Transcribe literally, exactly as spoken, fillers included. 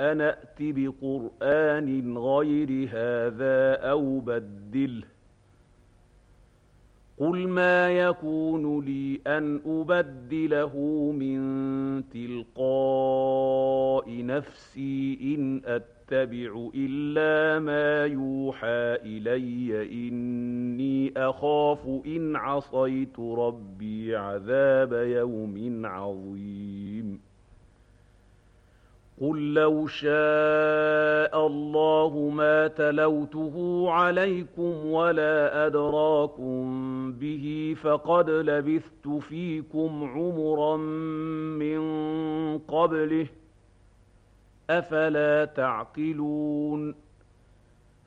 أن ائت بقرآن غير هذا أو بدله قل ما يكون لي أن أبدله من تلقاء نفسي إن أتبع إلا ما يوحى إلي إني أخاف إن عصيت ربي عذاب يوم عظيم قل لو شاء الله ما تلوته عليكم ولا أدراكم به فقد لبثت فيكم عمرا من قبله أفلا تعقلون